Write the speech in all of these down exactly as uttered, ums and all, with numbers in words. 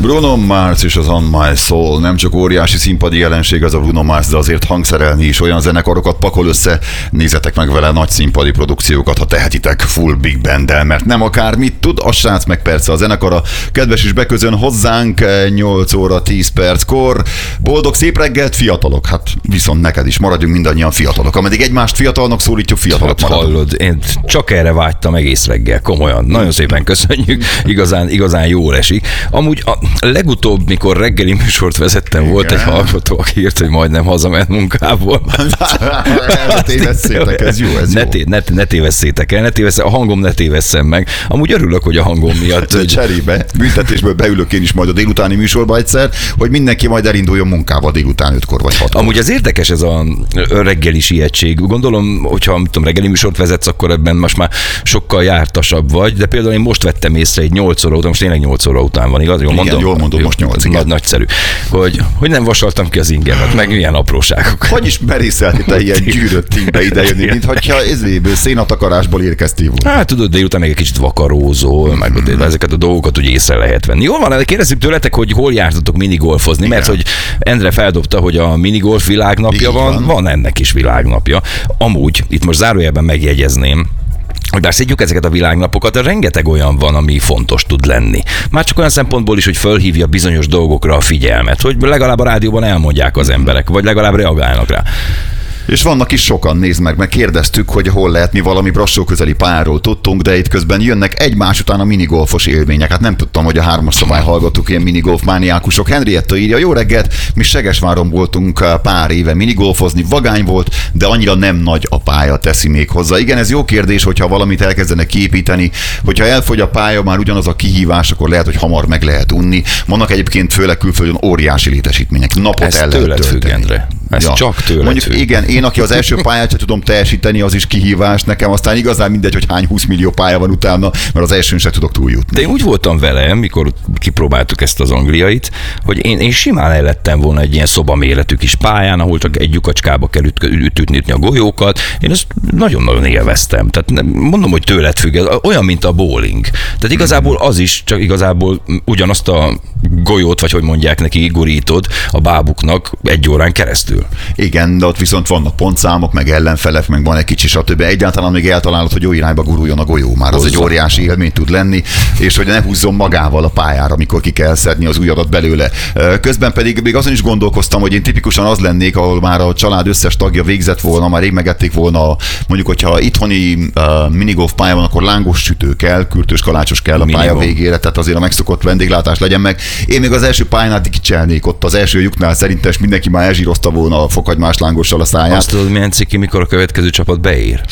Bruno Mars és az On My Soul. Nem csak óriási színpadi jelenség az a Bruno Mars, de azért hangszerelni is olyan zenekarokat pakol össze. Nézzetek meg vele nagy színpadi produkciókat, ha tehetitek, full big banddel, mert nem akármit tud, a srác meg persze a zenekara. Kedves is beközön hozzánk nyolc óra tíz perckor. Boldog szép reggelt, fiatalok. Hát viszont neked is maradjunk mindannyian fiatalok. Ameddig egymást fiatalnak szólítjuk, fiatalok hát maradunk. Hallod, én csak erre vágytam egész reggel, komolyan. Nagyon szépen köszönjük, igazán, igazán jól esik. Amúgy a legutóbb, mikor reggeli műsort vezettem, igen, volt egy hallgató, aki írt, hogy majdnem hazament munkából. Ne tévesszétek, ez jó, ez ne, jó. Té, ne, ne tévesszétek el, ne tévesszem, a hangom ne tévesszem meg. Amúgy örülök, hogy a hangom miatt. Hogy... Cserébe, büntetésből beülök én is majd a délutáni műsorba egyszer, hogy mindenki majd elinduljon munkába délután ötkor vagy hatkor. Amúgy az érdekes ez a reggeli sietség. Gondolom, hogyha tudom, reggeli műsort vezetsz, akkor ebben most már sokkal jártasabb vagy, de például én most vettem észre egy nyolc óra után, most tényleg nyolc óra után van, igaz? Jól igen, mondom? Jól mondom, most nyolc, igen. Nagy, nagyszerű. Hogy, hogy nem vasaltam ki az ingemet, meg milyen apróságok. Hogy is merészelti te ilyen gyűrött tímbe idejönni, mint hogyha ezéből szénatakarásból érkeztél volna. Hát tudod, délután még egy kicsit vakarózol, meg mm-hmm. ezeket a dolgokat úgy észre lehet venni. Jól van, kérdezzük tőletek, hogy hol jártatok minigolfozni, igen, mert hogy Endre feldobta, hogy a minigolf világnapja van, van, van ennek is világnapja. Amúgy, itt most zárójelben megjegyezném, hogy bár szedjük ezeket a világnapokat, de rengeteg olyan van, ami fontos tud lenni. Már csak olyan szempontból is, hogy fölhívja bizonyos dolgokra a figyelmet, hogy legalább a rádióban elmondják az emberek, vagy legalább reagálnak rá. És vannak is sokan, nézd meg, meg kérdeztük, hogy hol lehet, mi valami Brassó közeli pályáról tudtunk, de itt közben jönnek egymás után a minigolfos élmények. Hát nem tudtam, hogy a hármas szabály hallgatók ilyen minigolf mániákusok. Henrietta írja, jó reggelt, mi Segesváron voltunk pár éve minigolfozni, vagány volt, de annyira nem nagy a pálya, teszi még hozzá. Igen, ez jó kérdés, hogyha valamit elkezdenek kiépíteni, hogyha elfogy a pálya, már ugyanaz a kihívás, akkor lehet, hogy hamar meg lehet unni. Vannak egyébként főleg külföldön óriási létesítmények. Napot ez el lehet tölteni. Ez ja. csak tőled Mondjuk függ. Igen, én, aki az első pályát sem tudom teljesíteni, az is kihívás nekem, aztán igazán mindegy, hogy hány húsz millió pálya van utána, mert az elsőn sem tudok túljutni. De én úgy voltam vele, mikor kipróbáltuk ezt az angliait, hogy én, én simán el lettem volna egy ilyen szobaméretű kis pályán, ahol csak egy lyukacskába kell üt, üt, ütni a golyókat. Én ezt nagyon-nagyon élveztem. Tehát mondom, hogy tőled függ, olyan, mint a bowling. Tehát igazából az is, csak igazából ugyanazt a golyót, vagy hogy mondják neki, gurítod a bábuknak egy órán keresztül. Igen, de ott viszont vannak pontszámok, meg ellenfelek, meg van egy kicsi stb. Egyáltalán még eltalálod, hogy jó irányba guruljon a golyó. Már az Hozzá. Egy óriási élmény tud lenni, és hogy ne húzzon magával a pályára, amikor ki kell szedni az ujjadat belőle. Közben pedig még azon is gondolkoztam, hogy én tipikusan az lennék, ahol már a család összes tagja végzett volna, már rég megették volna, mondjuk, hogyha itthoni uh, minigolf pálya van, akkor lángos sütő kell, kürtős kalácsos kell a Minimum. Pálya végére, tehát azért a megszokott vendéglátás legyen meg. Én még az első pályánál dikicselnék ott, az első lyuknál szerintem mindenki már elzsírozta volna a fokhagymás lángossal a száját. Azt tudod, milyen ciki, mikor a következő csapat beér?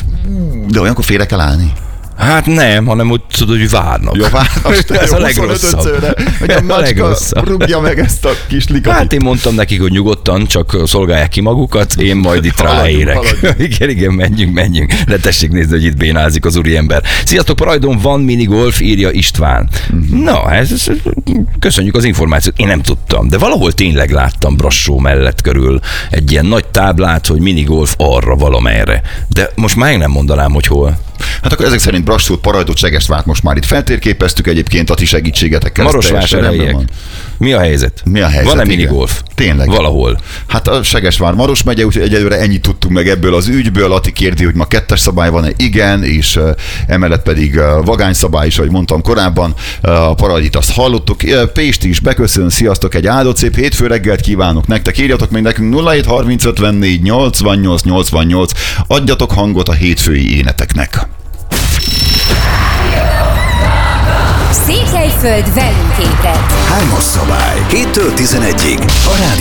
De olyankor félre kell állni. Hát nem, hanem úgy tudod, hogy várnak. Ja, várnak. Ez a legrosszabb. Hogy a macska rúgja meg ezt a kis likatit. Hát én mondtam nekik, hogy nyugodtan, csak szolgálják ki magukat, én majd itt ráérek. Igen, igen, menjünk, menjünk. Ne tessék nézni, hogy itt bénázik az úriember. Sziasztok, Parajdon van minigolf, írja István. Uh-huh. Na, ez, ez, köszönjük az információt. Én nem tudtam, de valahol tényleg láttam Brassó mellett körül egy ilyen nagy táblát, hogy minigolf arra valamerre. De most már nem mondanám, hogy hol. Hát akkor ezek szerint Brassót, Parajdot, Segesvárt most már itt feltérképeztük, egyébként a ti segítségetekkel. Marosvásárhelyek. Mi a helyzet? Mi a helyzet? Van-e minigolf? Tényleg. Valahol. Hát a Segesvár Maros megye, úgyhogy egyelőre ennyit tudtunk meg ebből az ügyből. Lati kérdi, hogy ma kettes szabály van-e? Igen, és uh, emellett pedig uh, vagány szabály is, ahogy mondtam korábban. Uh, a Parajdit azt hallottuk. Uh, Pésti is beköszön, sziasztok, egy áldott szép hétfő reggelt kívánok nektek. Írjatok meg nekünk nulla hét harminc ötvennégy nyolcvannyolc nyolcvannyolc. Adjatok hangot a hétfői éneteknek. Székelyföld velünk ébred. Hármas szabály. héttől tizenegyig a rádió